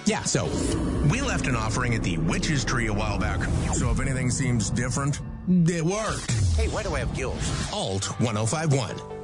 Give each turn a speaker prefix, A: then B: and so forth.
A: Yeah, so we left an offering at the Witch's Tree a while back. So if anything seems different, it worked.
B: Hey, why do I have gills?
A: Alt 1051.